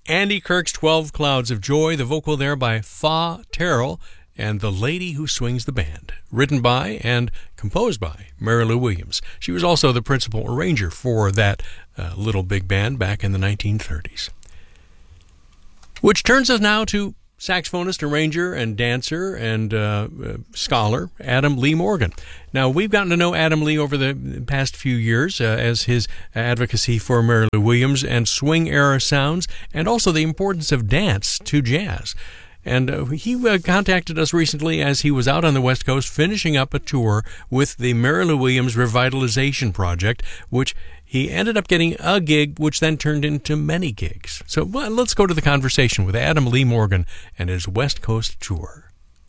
Andy Kirk's 12 Clouds of Joy, the vocal there by Fa Terrell, and The Lady Who Swings the Band, written by and composed by Mary Lou Williams. She was also the principal arranger for that little big band back in the 1930s. Which turns us now to saxophonist, arranger, and dancer and scholar Adam Lee Morgan. Now, we've gotten to know Adam Lee over the past few years as his advocacy for Mary Lou Williams and swing-era sounds, and also the importance of dance to jazz. And he contacted us recently as he was out on the West Coast finishing up a tour with the Mary Lou Williams Revitalization Project, which he ended up getting a gig, which then turned into many gigs. So let's go to the conversation with Adam Lee Morgan and his West Coast tour.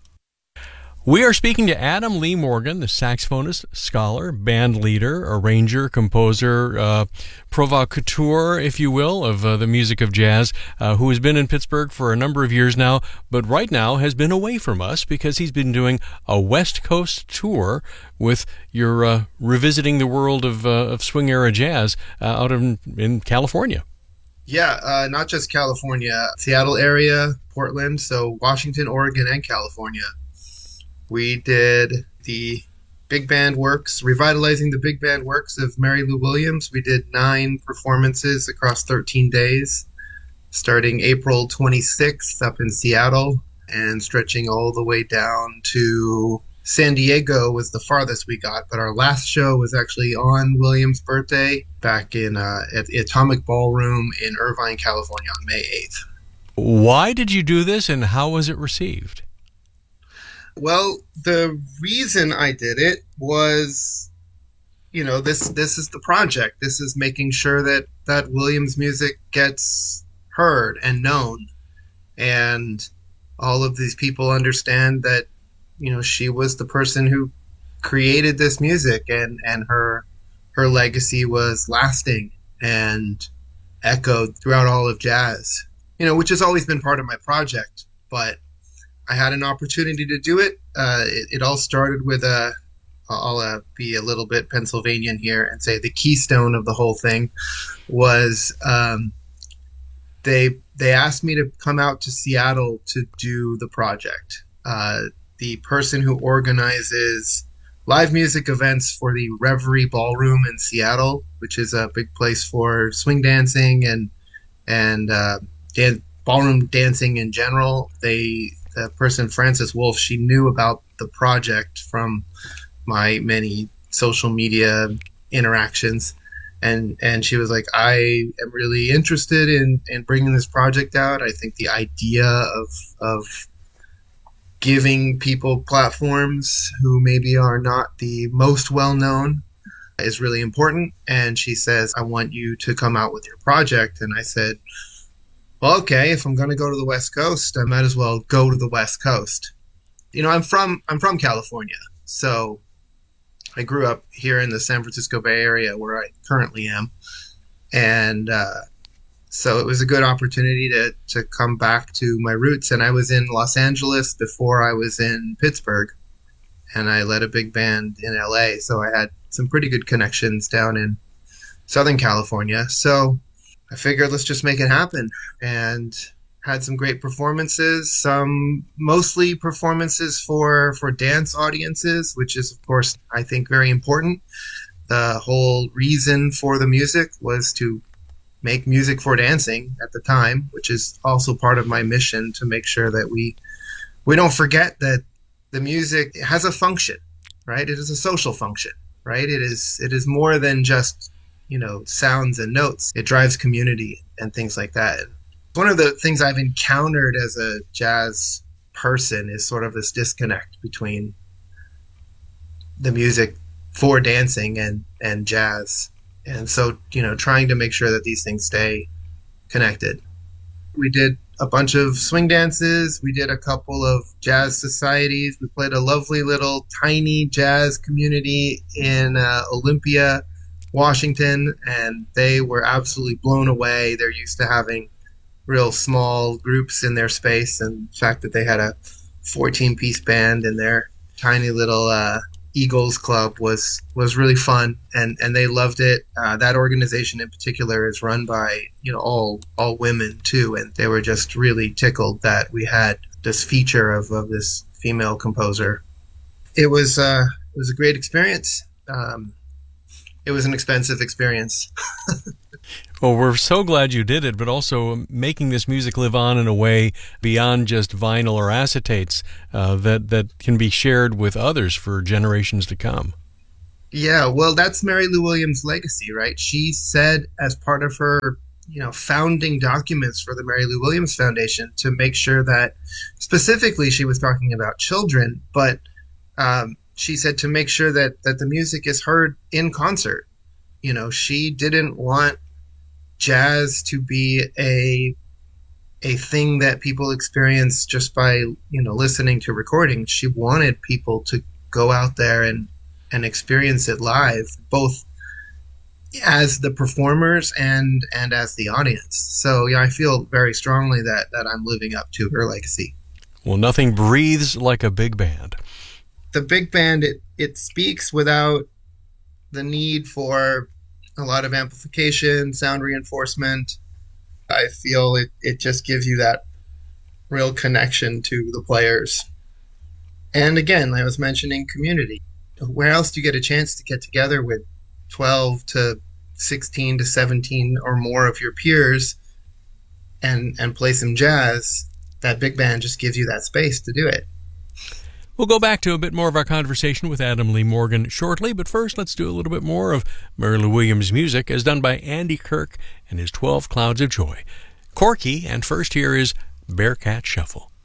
We are speaking to Adam Lee Morgan, the saxophonist, scholar, band leader, arranger, composer, provocateur, if you will, of the music of jazz, who has been in Pittsburgh for a number of years now, but right now has been away from us because he's been doing a West Coast tour with your revisiting the world of swing-era jazz out in California. Yeah, not just California, Seattle area, Portland, so Washington, Oregon, and California. We did the big band works, revitalizing the big band works of Mary Lou Williams. We did 9 performances across 13 days, starting April 26th up in Seattle and stretching all the way down to San Diego was the farthest we got. But our last show was actually on Williams' birthday back in at the Atomic Ballroom in Irvine, California on May 8th. Why did you do this and how was it received? Well, the reason I did it was, this is the project. This is making sure that Williams music gets heard and known. And all of these people understand that, she was the person who created this music and her legacy was lasting and echoed throughout all of jazz, which has always been part of my project. But I had an opportunity to do it. It all started with I'll be a little bit Pennsylvanian here and say the keystone of the whole thing was they asked me to come out to Seattle to do the project. The person who organizes live music events for the Reverie Ballroom in Seattle, which is a big place for swing dancing and ballroom dancing in general, the person, Frances Wolf, she knew about the project from my many social media interactions. And she was like, I am really interested in bringing this project out. I think the idea of giving people platforms who maybe are not the most well-known is really important. And she says, I want you to come out with your project. And I said, well, okay, if I'm going to go to the West Coast, I might as well go to the West Coast. I'm from California, so I grew up here in the San Francisco Bay Area where I currently am. And so it was a good opportunity to come back to my roots. And I was in Los Angeles before I was in Pittsburgh, and I led a big band in LA. So I had some pretty good connections down in Southern California. So I figured let's just make it happen, and had some great performances, some mostly performances for dance audiences, which is, of course, I think very important. The whole reason for the music was to make music for dancing at the time, which is also part of my mission to make sure that we don't forget that the music has a function, right? It is a social function, right? It is more than just sounds and notes. It drives community and things like that. One of the things I've encountered as a jazz person is sort of this disconnect between the music for dancing and jazz. And so, trying to make sure that these things stay connected. We did a bunch of swing dances. We did a couple of jazz societies. We played a lovely little tiny jazz community in Olympia, Washington, and they were absolutely blown away. They're used to having real small groups in their space, and the fact that they had a 14-piece band in their tiny little Eagles Club was really fun, and they loved it. That organization in particular is run by all women too, and they were just really tickled that we had this feature of this female composer. It was a great experience. It was an expensive experience. Well, we're so glad you did it, but also making this music live on in a way beyond just vinyl or acetates that can be shared with others for generations to come. Yeah, well, that's Mary Lou Williams' legacy, right? She said as part of her, founding documents for the Mary Lou Williams Foundation to make sure that specifically she was talking about children, but she said to make sure that the music is heard in concert. She didn't want jazz to be a thing that people experience just by listening to recordings. She wanted people to go out there and experience it live, both as the performers and as the audience. So yeah, I feel very strongly that I'm living up to her legacy. Well, nothing breathes like a big band. The big band, it speaks without the need for a lot of amplification, sound reinforcement. I feel it just gives you that real connection to the players. And again, like I was mentioning, community. Where else do you get a chance to get together with 12 to 16 to 17 or more of your peers and play some jazz? That big band just gives you that space to do it. We'll go back to a bit more of our conversation with Adam Lee Morgan shortly, but first let's do a little bit more of Mary Lou Williams' music as done by Andy Kirk and his 12 Clouds of Joy. Corky, and first here is Bearcat Shuffle.